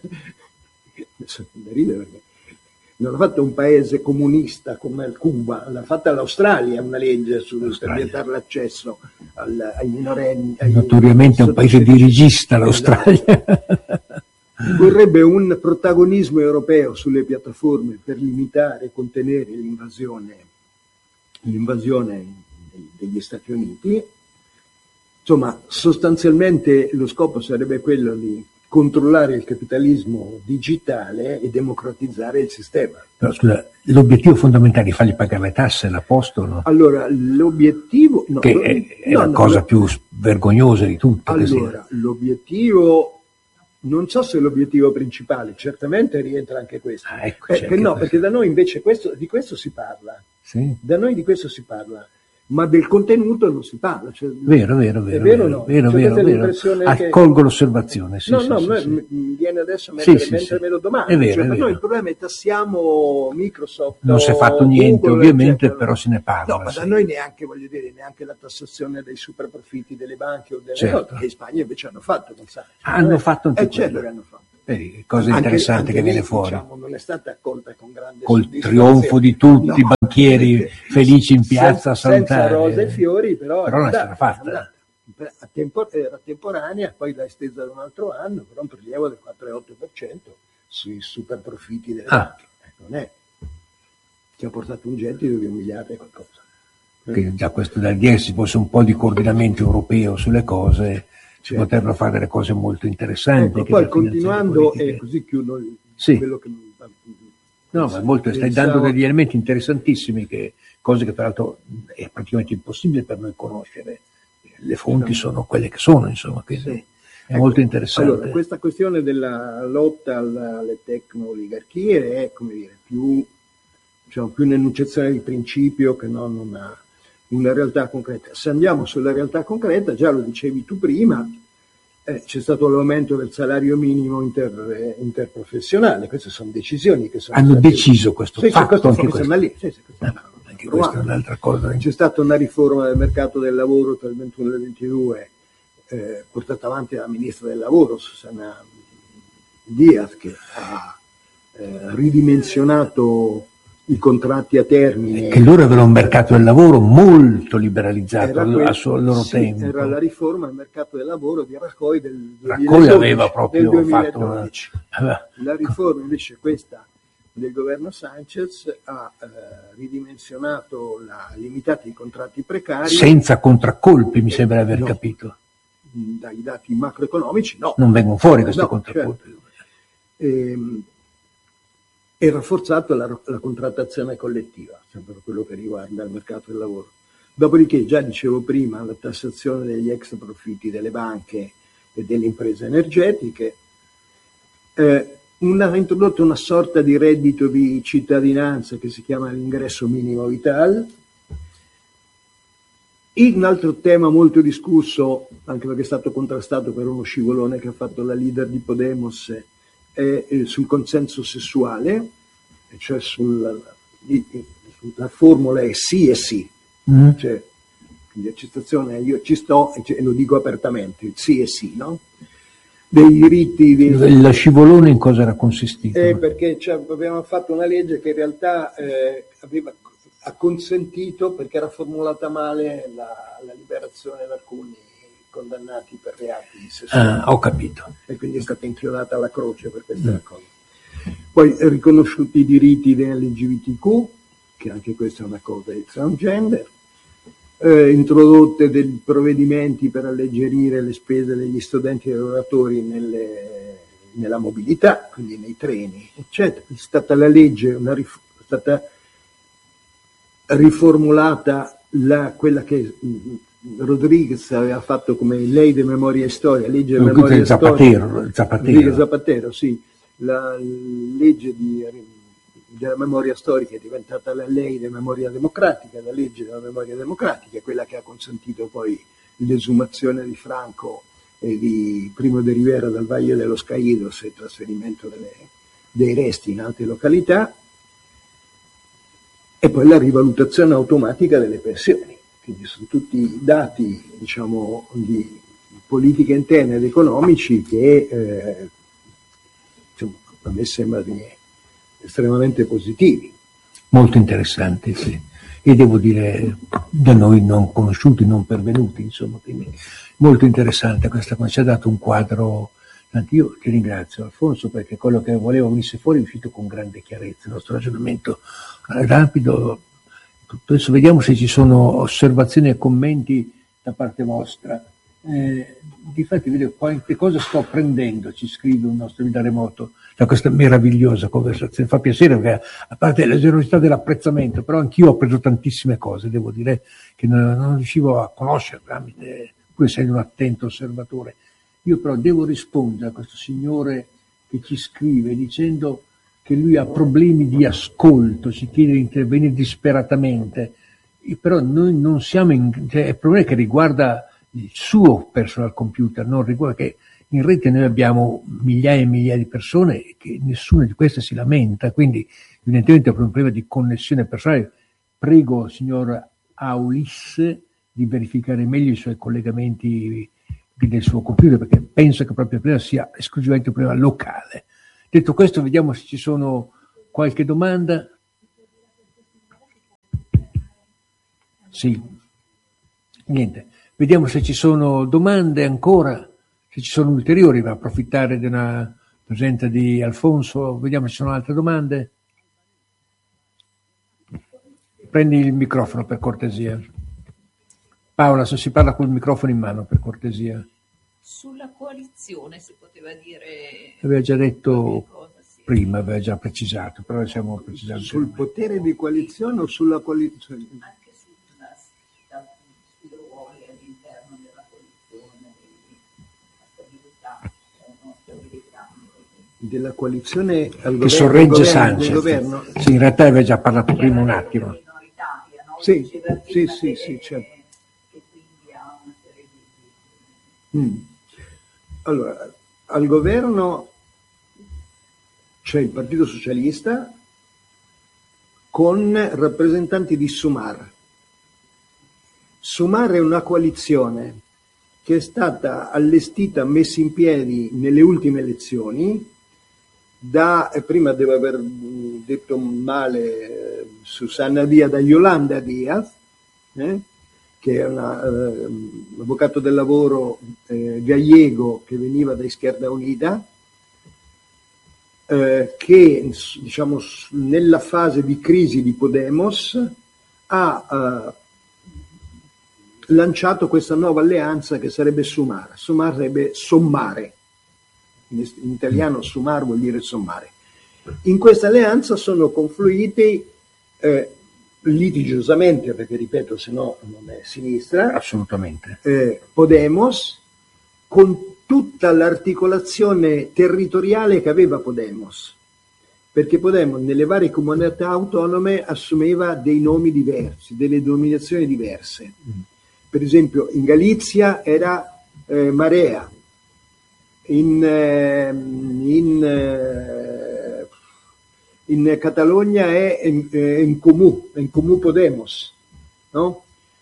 adesso mi ride perché non l'ha fatta un paese comunista come Cuba, l'ha fatta l'Australia una legge su, per vietare l'accesso al, ai minorenni. Ai, Notoriamente è un paese dirigista l'Australia. Esatto. Vorrebbe un protagonismo europeo sulle piattaforme per limitare e contenere l'invasione, l'invasione degli Stati Uniti. Insomma, sostanzialmente lo scopo sarebbe quello di controllare il capitalismo digitale e democratizzare il sistema. Però scusa, l'obiettivo fondamentale è fargli pagare le tasse, l'ha posto, no? Allora, l'obiettivo... No, che è, è no, la no, cosa no, più vergognosa di tutte. Allora, l'obiettivo... Non so se è l'obiettivo principale, certamente rientra anche questo. Ah, ecco, eh, che no, perché da noi invece questo, di questo si parla. Sì. Da noi di questo si parla. ma del contenuto non si parla. Cioè, vero, vero, vero, è vero, vero, no? vero, Cioè, vero, vero. Accolgo che... l'osservazione, sì, no, sì, no, sì, me, sì. mi viene adesso a mettere sì, mentre sì, me lo domando. è vero, cioè, è per vero. noi il problema è tassiamo Microsoft, non si è fatto niente, Google, ovviamente, eccetera. Però se ne parla. No, ma sì. da noi neanche, voglio dire, neanche la tassazione dei super profitti delle banche o delle certo. cose, che in Spagna invece hanno fatto, non sai. Hanno fatto anche eh, certo quello. che hanno fatto. Vedi, cosa interessante anche, che anche viene lì, fuori. Diciamo, non è stata accolta con grande Col trionfo di tutti, no. i banchieri felici in piazza senza, a salutare. Senza rose e fiori, però, però non è stata fatta. A tempo, era temporanea, poi l'ha estesa da un altro anno, però un prelievo del quattro virgola otto per cento sui super profitti delle ah. banche. Eh, non è che ha portato un gettito di un miliardo e qualcosa. Che già questo da dire se fosse un po' di coordinamento europeo sulle cose, si certo. potrebbero fare delle cose molto interessanti. Ecco, poi continuando, e così chiudo il, sì. quello che... No, ma molto, stai pensavo... dando degli elementi interessantissimi, che, cose che peraltro è praticamente impossibile per noi conoscere. Le fonti sono quelle che sono, insomma, quindi sì. è ecco, molto interessante. Allora, questa questione della lotta alle tecno-oligarchie è, come dire, più, diciamo, più un'enunciazione di principio che non una, una realtà concreta. Se andiamo sulla realtà concreta, già lo dicevi tu prima, eh, c'è stato l'aumento del salario minimo inter, interprofessionale, queste sono decisioni che sono hanno state... deciso questo sì, fatto, sì, anche questo. Lì, sì, sì, questo eh, anche questa è un'altra cosa. C'è stata una riforma del mercato del lavoro tra il ventuno e il ventidue, eh, portata avanti dalla ministra del lavoro Susana Diaz, che ha eh, ridimensionato i contratti a termine. Che loro avevano un mercato del lavoro molto liberalizzato al, quel, al suo loro sì, tempo. Era la riforma del mercato del lavoro di Rajoy del duemiladodici. Rajoy aveva proprio del fatto una... La riforma invece questa del governo Sanchez ha eh, ridimensionato, la, limitato i contratti precari. Senza contraccolpi, mi sembra aver no, capito. Dai dati macroeconomici no. Non vengono fuori questi no, contraccolpi. Certo. E, e rafforzato la, la contrattazione collettiva, sempre per quello che riguarda il mercato del lavoro. Dopodiché, già dicevo prima, la tassazione degli extra profitti delle banche e delle imprese energetiche, eh, una, ha introdotto una sorta di reddito di cittadinanza che si chiama l'ingresso minimo vital. Un altro tema molto discusso, anche perché è stato contrastato per uno scivolone che ha fatto la leader di Podemos, è sul consenso sessuale, cioè sulla, la formula è sì e sì, mm. cioè quindi accettazione, io ci sto e lo dico apertamente, sì e sì, no? Dei diritti dei... La scivolone in cosa era consistito? Eh, perché cioè, abbiamo fatto una legge che in realtà eh, aveva, ha consentito, perché era formulata male, la, la liberazione da alcuni condannati per reati sessuali. Ah, ho capito. E quindi è stata inchiodata alla croce per questa mm. cosa. Poi riconosciuti i diritti dell'L G B T Q, che anche questa è una cosa del transgender, eh, introdotte dei provvedimenti per alleggerire le spese degli studenti e dei lavoratori nelle, nella mobilità, quindi nei treni, eccetera. È stata la legge, una rif- è stata riformulata la, quella che Rodriguez aveva fatto come lei de memoria e storia, legge de memoria e storia. Zapatero, Zapatero, sì, la legge di, della memoria storica è diventata la lei de memoria democratica, la legge della memoria democratica, quella che ha consentito poi l'esumazione di Franco e di Primo de Rivera dal Valle de los Caídos e il trasferimento delle, dei resti in altre località, e poi la rivalutazione automatica delle pensioni. Quindi sono tutti dati, diciamo, di politica interna ed economici che eh, insomma, a me sembrano estremamente positivi. Molto interessanti, sì. E devo dire, da noi non conosciuti, non pervenuti, insomma, quindi molto interessante questa cosa, ci ha dato un quadro. Io ti ringrazio, Alfonso, perché quello che volevo venisse fuori è uscito con grande chiarezza, il nostro ragionamento rapido. Adesso vediamo se ci sono osservazioni e commenti da parte vostra. Eh, difatti vedo quante cose sto apprendendo, ci scrive un nostro da remoto, da questa meravigliosa conversazione. Fa piacere perché, a parte la generosità dell'apprezzamento, però anch'io ho preso tantissime cose, devo dire che non, non riuscivo a conoscere tramite, pur essendo un attento osservatore. Io però devo rispondere a questo signore che ci scrive dicendo che lui ha problemi di ascolto, ci chiede di intervenire disperatamente. però noi non siamo in, cioè, il problema è che riguarda il suo personal computer, non riguarda che in rete noi abbiamo migliaia e migliaia di persone e che nessuna di queste si lamenta, quindi evidentemente per un problema di connessione personale. Prego, signor Aulis, di verificare meglio i suoi collegamenti del suo computer, perché penso che proprio il problema sia esclusivamente un problema locale. Detto questo, vediamo se ci sono qualche domanda. Sì, niente, vediamo se ci sono domande ancora, se ci sono ulteriori, va a approfittare di una presenza di Alfonso, vediamo se ci sono altre domande. Prendi il microfono per cortesia. Paola, se si parla col microfono in mano, per cortesia. Sulla coalizione si poteva dire... Aveva già detto cosa, sì. Prima, aveva già precisato, però siamo precisati. Sul potere di coalizione o sulla coalizione? Anche sulla, sulla, sui ruoli all'interno della coalizione, la stabilità, non stabilità. Della coalizione al Che governo, sorregge governo, Sanchez. del governo. Sì, in realtà aveva già parlato prima un attimo. Minoritaria, no? Sì, Diceva sì, prima sì, che- sì, certo. che quindi ha una serie di... Mm. Allora, al governo c'è il Partito Socialista con rappresentanti di Sumar. Sumar è una coalizione che è stata allestita, messa in piedi nelle ultime elezioni da, eh, prima devo aver mh, detto male, eh, Susana Díaz, da Yolanda Díaz, eh, che è una, eh, un avvocato del lavoro eh, gallego che veniva da Izquierda Unida, eh, che diciamo nella fase di crisi di Podemos ha eh, lanciato questa nuova alleanza che sarebbe Sumar. Sumar sarebbe sommare, in, in italiano Sumar vuol dire sommare. In questa alleanza sono confluiti eh, litigiosamente, perché ripeto, se no non è sinistra, Assolutamente. eh, Podemos, con tutta l'articolazione territoriale che aveva Podemos, perché Podemos nelle varie comunità autonome assumeva dei nomi diversi, delle denominazioni diverse. Mm. Per esempio in Galizia era eh, Marea, in, eh, in, eh, in Catalogna è en, eh, en Comú, en Comú Podemos, no?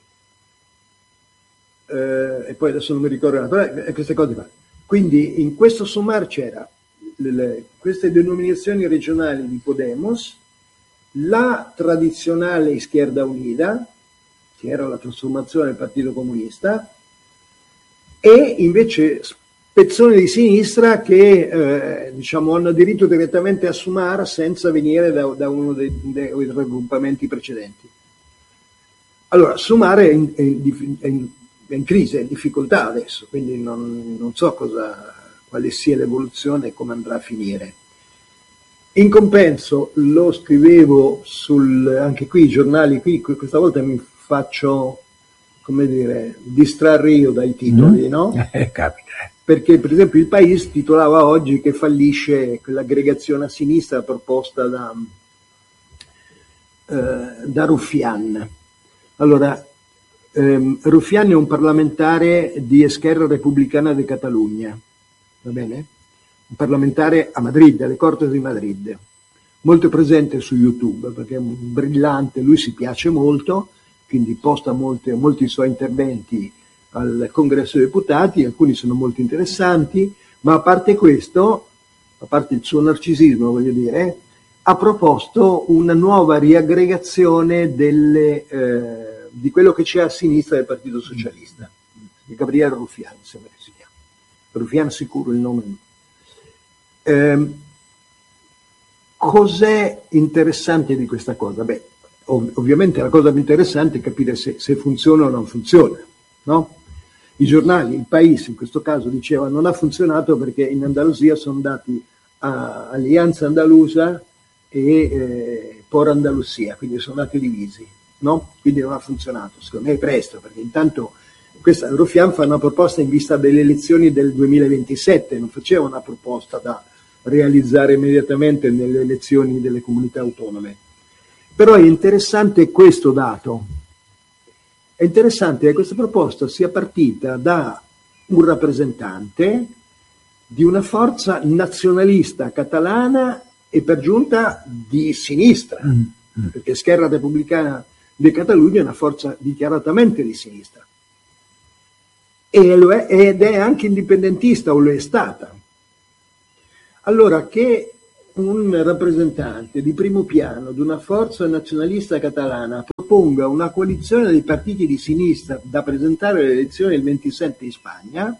Eh, e poi adesso non mi ricordo, però è queste cose qua. Quindi in questo Sumar c'era le, le, queste denominazioni regionali di Podemos, la tradizionale Izquierda Unida, che era la trasformazione del Partito Comunista, e invece spezzoni di sinistra che eh, diciamo hanno aderito direttamente a Sumar senza venire da, da uno dei, dei raggruppamenti precedenti. Allora, Sumar è in, è in, è in è in crisi, è in difficoltà adesso, quindi non, non so cosa, quale sia l'evoluzione e come andrà a finire. In compenso lo scrivevo sul, anche qui i giornali, qui questa volta mi faccio, come dire, distrarre io dai titoli, mm. no? Eh, capita. Perché per esempio il País titolava oggi che fallisce quell'aggregazione a sinistra proposta da, eh, da Rufián. Allora, Um, Rufián è un parlamentare di Esquerra Republicana de Catalunya, va bene? Un parlamentare a Madrid, alle Cortes di Madrid, molto presente su YouTube perché è un brillante, lui si piace molto, quindi posta molte, molti suoi interventi al Congresso dei Deputati, alcuni sono molto interessanti, ma a parte questo, a parte il suo narcisismo, voglio dire, ha proposto una nuova riaggregazione delle... Eh, di quello che c'è a sinistra del Partito Socialista, di Gabriel Rufián, sembra che si chiama. Rufián sicuro il nome. Eh, cos'è interessante di questa cosa? Beh, ov- ovviamente la cosa più interessante è capire se, se funziona o non funziona, no? I giornali, il País in questo caso diceva non ha funzionato perché in Andalusia sono andati a Alianza Andalusa e eh, Por Andalusia, quindi sono andati divisi. No? Quindi non ha funzionato, secondo me è presto, perché intanto questa Rufián fa una proposta in vista delle elezioni del duemilaventisette, non faceva una proposta da realizzare immediatamente nelle elezioni delle comunità autonome. Però è interessante questo dato, È interessante che questa proposta sia partita da un rappresentante di una forza nazionalista catalana e per giunta di sinistra, mm. perché Scherra Republicana di Catalogna è una forza dichiaratamente di sinistra e lo è, ed è anche indipendentista, o lo è stata. Allora, che un rappresentante di primo piano di una forza nazionalista catalana proponga una coalizione dei partiti di sinistra da presentare alle elezioni del ventisette in Spagna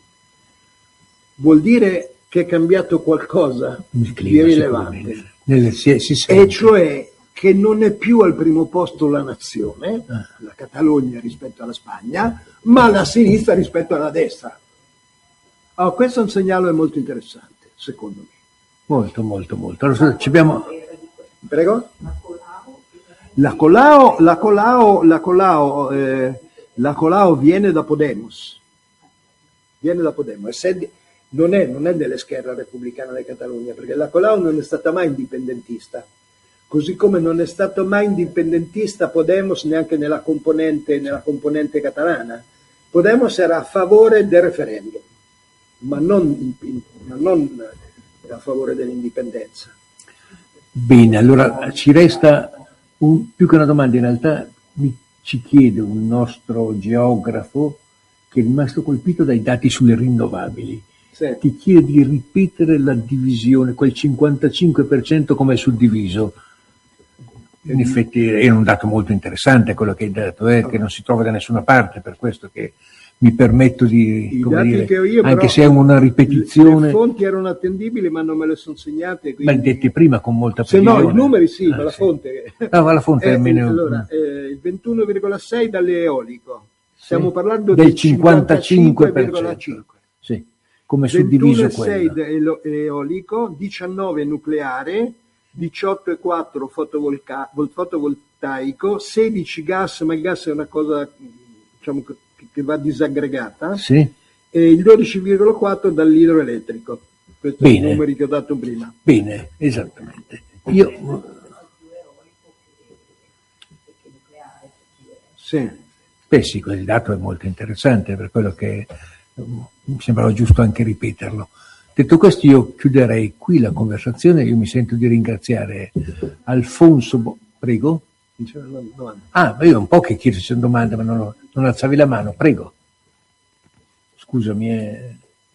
vuol dire che è cambiato qualcosa di rilevante, Nelle, si, si e cioè che non è più al primo posto la nazione, ah. la Catalogna rispetto alla Spagna, ma la sinistra rispetto alla destra. Oh, questo è un segnale molto interessante, secondo me. Molto, molto, molto. Allora, ci abbiamo... Prego? La Colau, la Colau, la Colau, eh, la Colau viene da Podemos. Viene da Podemos. Non è, non è dell'Esquerra Repubblicana di Catalogna, perché la Colau non è stata mai indipendentista. Così come non è stato mai indipendentista Podemos neanche nella componente, nella componente catalana. Podemos era a favore del referendum, ma non, ma non a favore dell'indipendenza. Bene, allora ci resta un, più che una domanda, in realtà mi, ci chiede un nostro geografo che è rimasto colpito dai dati sulle rinnovabili. Sì. Ti chiede di ripetere la divisione, quel cinquantacinque per cento come è suddiviso. In effetti è un dato molto interessante quello che hai detto, eh, che non si trova da nessuna parte, per questo che mi permetto di, come dire, che io, anche però, se è una ripetizione. Le fonti erano attendibili, ma non me le sono segnate. Quindi... Ma dette prima con molta precisione. Se no, i numeri sì, ah, ma la sì. fonte. Ah, ma la fonte eh, è meno... Allora, eh, il ventuno virgola sei dall'eolico. Stiamo sì. parlando del cinquantacinque virgola cinque. Sì, come suddiviso quello. ventuno virgola sei eolico, diciannove nucleare, diciotto virgola quattro fotovolca- fotovoltaico, sedici gas, ma il gas è una cosa, diciamo, che va disaggregata, sì. e il dodici virgola quattro dall'idroelettrico. Questi sono i numeri che ho dato prima. Bene, esattamente. Io... Sì. Beh sì, quel dato è molto interessante, per quello che mi sembrava giusto anche ripeterlo. Detto questo, io chiuderei qui la conversazione. Io mi sento di ringraziare Alfonso Bo- prego. Ah, io un po' che chiedo se c'è una domanda, ma non, non alzavi la mano, prego. Scusami. Eh.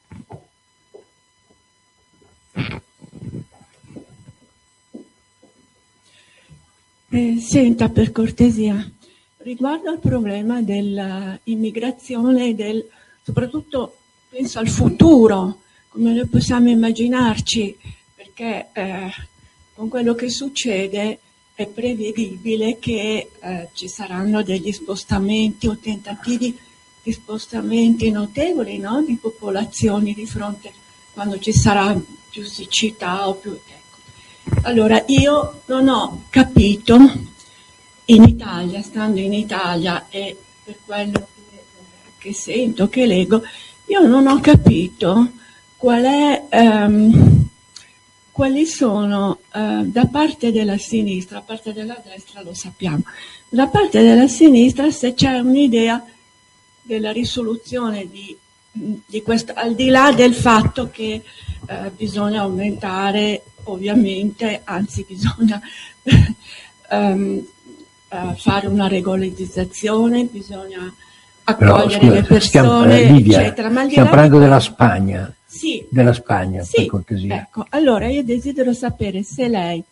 Eh, senta, per cortesia, riguardo al problema dell'immigrazione e del, soprattutto penso al futuro, come noi possiamo immaginarci, perché eh, con quello che succede è prevedibile che eh, ci saranno degli spostamenti o tentativi di spostamenti notevoli, no? Di popolazioni di fronte quando ci sarà più siccità o più... Ecco. Allora, io non ho capito in Italia, stando in Italia e per quello che, che sento, che leggo, io non ho capito qual è... Um, quali sono eh, da parte della sinistra, da parte della destra lo sappiamo, da parte della sinistra se c'è un'idea della risoluzione di, di questo, al di là del fatto che eh, bisogna aumentare ovviamente, anzi bisogna um, uh, fare una regolarizzazione, bisogna accogliere Però, scusa, le persone, stiamo, eh, Livia, eccetera. Ma al di stiamo là parlando di... della Spagna. Sì, della Spagna, sì, per cortesia. Ecco, allora io desidero sapere se lei,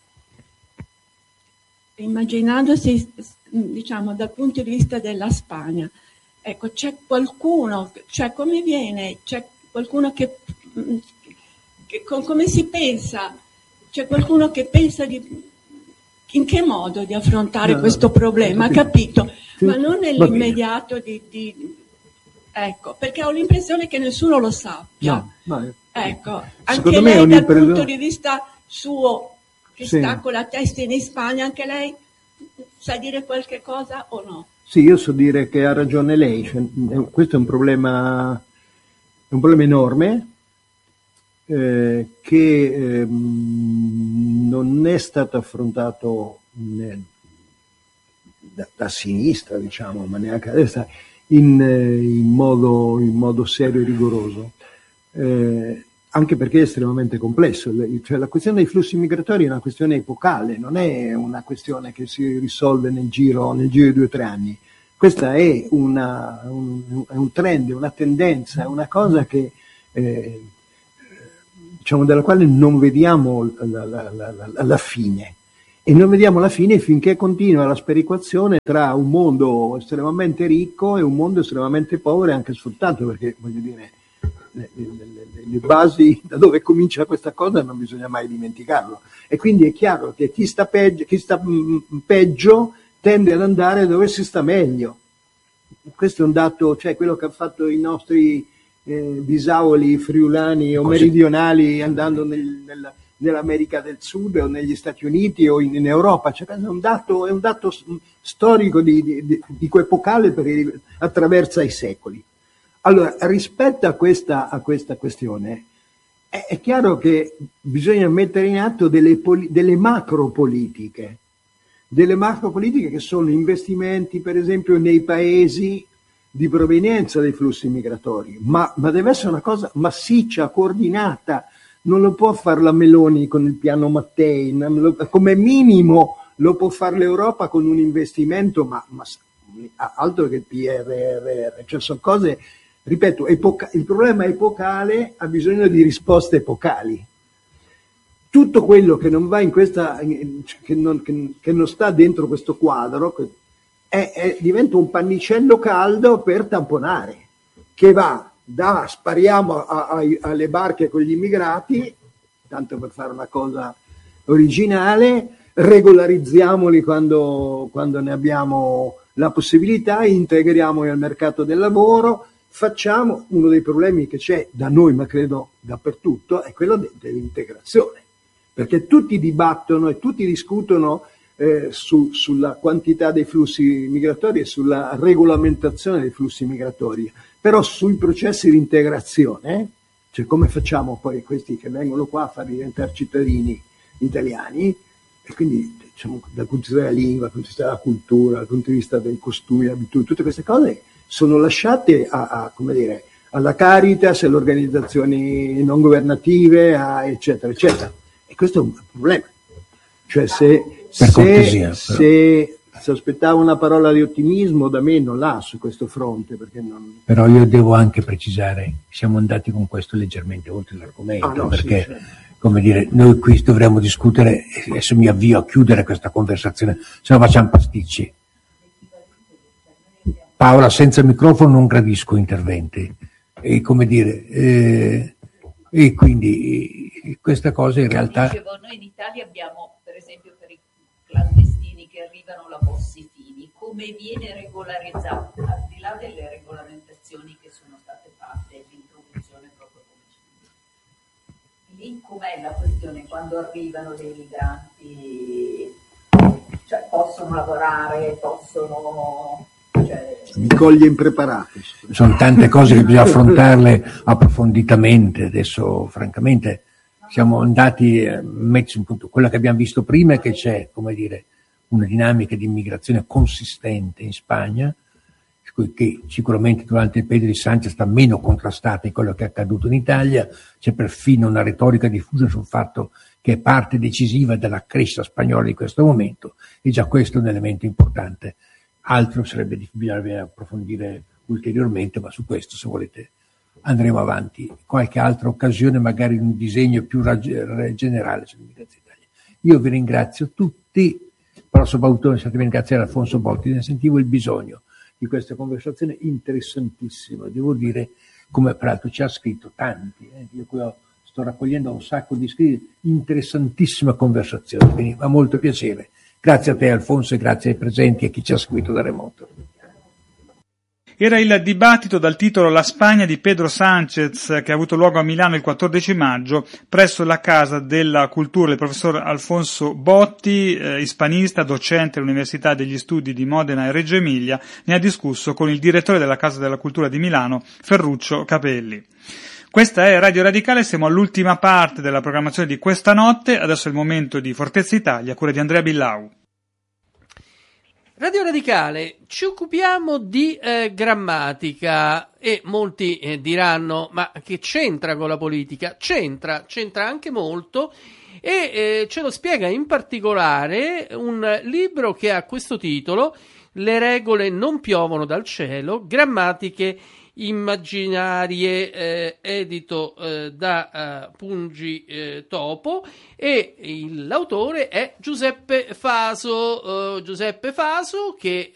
immaginandosi, diciamo, dal punto di vista della Spagna, ecco, c'è qualcuno, cioè come viene, c'è qualcuno che, che come si pensa, c'è qualcuno che pensa di, in che modo di affrontare no, questo problema, ha capito, sì, ma non nell'immediato di... di Ecco, perché ho l'impressione che nessuno lo sappia. No, no, ecco, anche lei dal punto di vista suo, che sì. sta con la testa in Spagna, anche lei sa dire qualche cosa o no? Sì, io so dire che ha ragione lei. Cioè, questo è un problema, è un problema enorme eh, che eh, non è stato affrontato nel, da, da sinistra, diciamo, ma neanche a destra, in, in, modo, in modo serio e rigoroso. Eh, anche perché è estremamente complesso, cioè la questione dei flussi migratori è una questione epocale, non è una questione che si risolve nel giro, nel giro di due o tre anni. Questa è una, un, è un trend, una tendenza, è una cosa che eh, diciamo della quale non vediamo la, la, la, la, la fine, e non vediamo la fine finché continua la sperequazione tra un mondo estremamente ricco e un mondo estremamente povero e anche sfruttato, perché voglio dire Le, le, le, le basi da dove comincia questa cosa non bisogna mai dimenticarlo, e quindi è chiaro che chi sta peggio, chi sta peggio tende ad andare dove si sta meglio. Questo è un dato, cioè quello che hanno fatto i nostri eh, bisauli friulani o Così. meridionali andando nel, nel, nell'America del Sud o negli Stati Uniti o in, in Europa, cioè, è un dato, è un dato storico di, di, di, di epocale, perché attraversa i secoli. Allora, rispetto a questa, a questa questione, è, è chiaro che bisogna mettere in atto delle, poli, delle macropolitiche, delle macropolitiche che sono investimenti, per esempio, nei paesi di provenienza dei flussi migratori, ma, ma deve essere una cosa massiccia, coordinata, non lo può fare la Meloni con il piano Mattei, come minimo lo può fare l'Europa con un investimento, ma, ma altro che il P R R R, cioè sono cose... Ripeto, epoca- il problema epocale ha bisogno di risposte epocali. Tutto quello che non va in questa, che non, che, che non sta dentro questo quadro, è, è, diventa un pannicello caldo per tamponare, che va da spariamo a, a, alle barche con gli immigrati, tanto per fare una cosa originale, regolarizziamoli quando, quando ne abbiamo la possibilità, integriamoli al mercato del lavoro. Facciamo, uno dei problemi che c'è da noi, ma credo dappertutto, è quello de- dell'integrazione, perché tutti dibattono e tutti discutono eh, su, sulla quantità dei flussi migratori e sulla regolamentazione dei flussi migratori, però sui processi di integrazione, cioè come facciamo poi questi che vengono qua a far diventare cittadini italiani, e quindi diciamo, dal punto di vista della lingua, dal punto di vista della cultura, dal punto di vista dei costumi, delle abitudini, tutte queste cose sono lasciate a, a, come dire, alla Caritas, alle organizzazioni non governative, a, eccetera, eccetera. E questo è un problema. Cioè se, se, cortesia, se, se aspettavo una parola di ottimismo da me, non l'ha su questo fronte. Perché non... Però io devo anche precisare, siamo andati con questo leggermente oltre l'argomento, ah, no, perché, sì, certo. come dire, noi qui dovremmo discutere, e adesso mi avvio a chiudere questa conversazione, se no facciamo pasticci. Paola, senza microfono non gradisco interventi, e come dire, eh, e quindi eh, questa cosa in realtà... Dicevo, noi in Italia abbiamo, per esempio, per i clandestini che arrivano la Bossi-Fini, come viene regolarizzato, al di là delle regolamentazioni che sono state fatte, l'introduzione proprio come ci lì com'è la questione quando arrivano dei migranti, cioè possono lavorare, possono... Mi coglie impreparato. Sono tante cose che bisogna affrontarle approfonditamente. Adesso, francamente, siamo andati a mettere in punto. Quello che abbiamo visto prima è che c'è, come dire, una dinamica di immigrazione consistente in Spagna, che sicuramente durante il periodo di Sanchez sta meno contrastata di quello che è accaduto in Italia. C'è perfino una retorica diffusa sul fatto che è parte decisiva della crescita spagnola di questo momento, e già questo è un elemento importante. Altro sarebbe difficile approfondire ulteriormente, ma su questo, se volete, andremo avanti. Qualche altra occasione, magari un disegno più rag- generale sull'immigrazione in Italia. Io vi ringrazio tutti, però soprattutto mi sento ringraziare Alfonso Botti, ne sentivo il bisogno di questa conversazione interessantissima, devo dire, come peraltro ci ha scritto tanti. Eh. Io qui sto raccogliendo un sacco di scritti, interessantissima conversazione, quindi fa molto piacere. Grazie a te Alfonso e grazie ai presenti e a chi ci ha seguito da remoto. Era il dibattito dal titolo La Spagna di Pedro Sánchez, che ha avuto luogo a Milano il quattordici maggio presso la Casa della Cultura del professor Alfonso Botti, eh, ispanista, docente all'Università degli Studi di Modena e Reggio Emilia. Ne ha discusso con il direttore della Casa della Cultura di Milano, Ferruccio Capelli. Questa è Radio Radicale, siamo all'ultima parte della programmazione di questa notte, adesso è il momento di Fortezza Italia, a cura di Andrea Billau. Radio Radicale, ci occupiamo di eh, grammatica e molti eh, diranno ma che c'entra con la politica? C'entra, c'entra anche molto e eh, ce lo spiega in particolare un libro che ha questo titolo: Le regole non piovono dal cielo, grammatiche immaginarie, eh, edito eh, da uh, Pungi eh, Topo, e il, l'autore è Giuseppe Faso, uh, Giuseppe Faso che